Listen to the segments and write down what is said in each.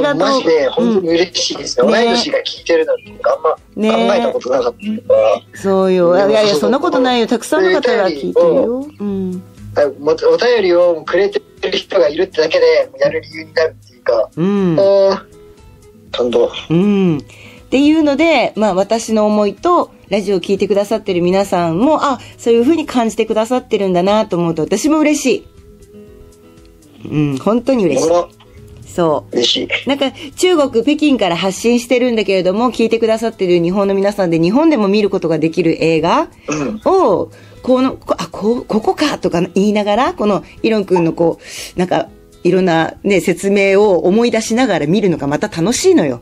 がとう。 マジで本当に嬉しいですね。同い年が聞いてるなんてあんま考えたことなかったから。 そうよ。いやいや、そんなことないよ。たくさんの方が聞いてるよ。うん。 お便りをくれてる人がいるってだけでやる理由になるっていうか、うん。感動。 うん。っていうので、まあ私の思いと、ラジオを聞いてくださってる皆さんも、そういう風に感じてくださってるんだなと思うと、私も嬉しい。うん、本当に嬉しい。そう。 嬉しい。 なんか、中国、北京から発信してるんだけれども、聞いてくださってる日本の皆さんで、日本でも見ることができる映画を、ここかとか言いながら、このイロン君のなんか、いろんなね、説明を思い出しながら見るのがまた楽しいのよ。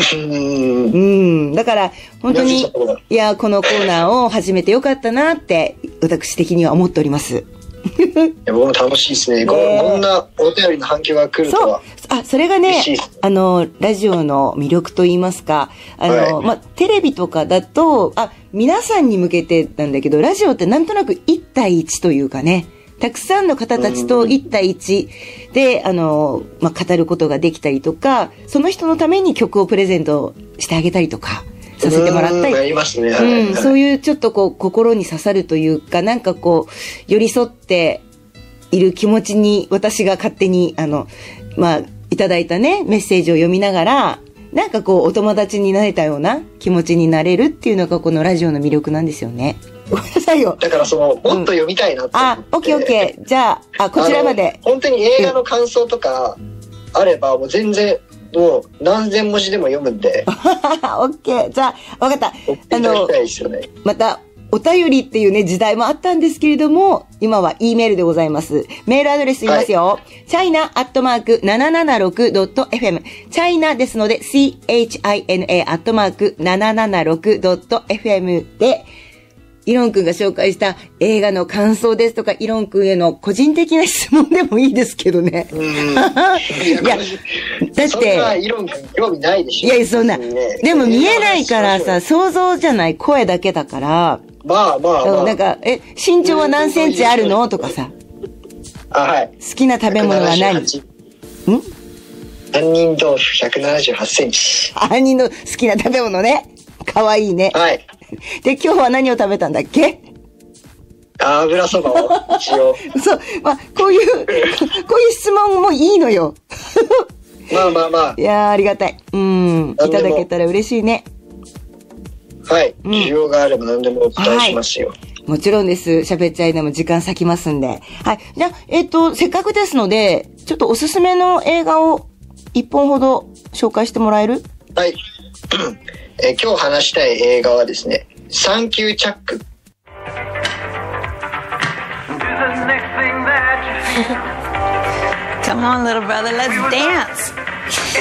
だから本当にいやこのコーナーを始めてよかったなって私的には思っております。 いや僕も楽しいですね。こんなお便りの反響が来るとは。 それがねラジオの魅力と言いますかテレビとかだと皆さんに向けてなんだけどラジオってなんとなく1対1というかね。たくさんの方たちと1対1で、語ることができたりとか、その人のために曲をプレゼントしてあげたりとか、させてもらったり。 ありますね。 そういうちょっと心に刺さるというか、なんか寄り添っている気持ちに、私が勝手に、いただいたね、メッセージを読みながら、なんかお友達になれたような気持ちになれるっていうのがこのラジオの魅力なんですよね。ごめんなさいよ。 だからもっと読みたいなって思って。 オッケーオッケー。じゃあ、こちらまで。 本当に映画の感想とかあれば、もう全然、もう何千文字でも読むんで。 オッケー。じゃあ、わかった。また、お便りっていうね、時代もあったんですけれども、今は E メールでございます。メールアドレス言いますよ。china@776.fm。china ですので、china@776.fm で、イロン君が紹介した映画の感想ですとか、イロン君への個人的な質問でもいいですけどね。いや、だって。 そんなイロン君興味ないでしょ。 いや、そんな。でも見えないからさ、想像じゃない、声だけだから。なんか、身長は何センチあるのとかさ。 はい。 好きな食べ物は何？ 杏仁豆腐178センチ。 杏仁の好きな食べ物ね。かわいいね。 はい。 で、今日は何を食べたんだっけ？ 油そばを一応。 そう、こういう質問もいいのよ。いやー、ありがたい。いただけたら嬉しいね。 はい。需要があれば何でもお答えしますよ。 もちろんです。喋っちゃいでも時間割きますんで。はい。じゃあ、せっかくですので、ちょっとおすすめの映画を1本ほど紹介してもらえる？ はい。今日話したい映画はですね、サンキューチャック。 Come on, little brother, let's dance.